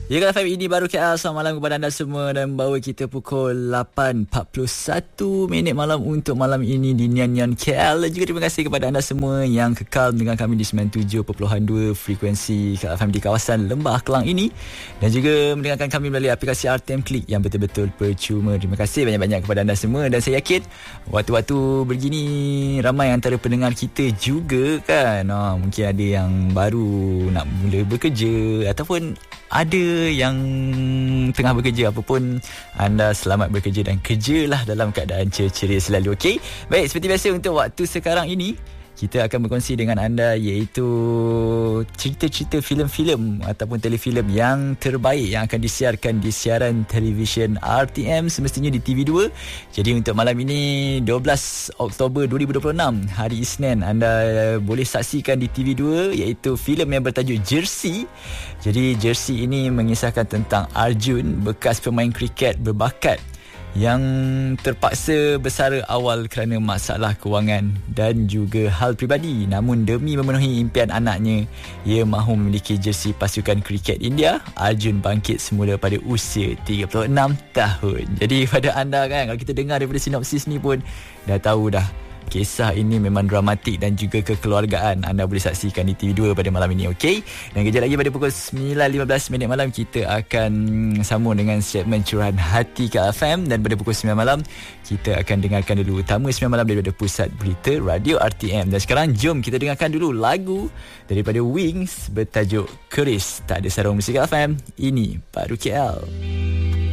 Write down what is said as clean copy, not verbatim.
Ya kan FM, ini baru KL. Selamat malam kepada anda semua. Dan bawa kita pukul 8.41 malam untuk malam ini di Nyan KL. Dan juga terima kasih kepada anda semua yang kekal dengan kami di 97.2 frekuensi KL FM di kawasan Lembah Kelang ini. Dan juga mendengarkan kami melalui aplikasi RTM Klik yang betul-betul percuma. Terima kasih banyak-banyak kepada anda semua. Dan saya yakin waktu-waktu begini ramai antara pendengar kita juga kan. Mungkin ada yang baru nak mula bekerja ataupun ada yang tengah bekerja. Apapun anda, selamat bekerja dan kerjalah dalam keadaan ceria selalu. Okey, baik, seperti biasa untuk waktu sekarang ini kita akan berkongsi dengan anda iaitu cerita-cerita filem-filem ataupun telefilm yang terbaik yang akan disiarkan di siaran televisyen RTM, semestinya di TV2. Jadi untuk malam ini 12 Oktober 2026 hari Isnin, anda boleh saksikan di TV2 iaitu filem yang bertajuk Jersey. Jadi Jersey ini mengisahkan tentang Arjun, bekas pemain kriket berbakat yang terpaksa bersara awal kerana masalah kewangan dan juga hal peribadi. Namun demi memenuhi impian anaknya, ia mahu memiliki jersey pasukan kriket India. Arjun bangkit semula pada usia 36 tahun. Jadi pada anda kan, kalau kita dengar daripada sinopsis ni pun dah tahu dah, kisah ini memang dramatik dan juga kekeluargaan. Anda boleh saksikan di TV2 pada malam ini, okey? Dan kejap lagi pada pukul 9.15 malam kita akan sambung dengan segmen Curahan Hati KFM. Dan pada pukul 9 malam kita akan dengarkan dulu utama 9 malam daripada Pusat Berita Radio RTM. Dan sekarang jom kita dengarkan dulu lagu daripada Wings bertajuk Keris. Tak ada sarung musik KFM, ini baru KL.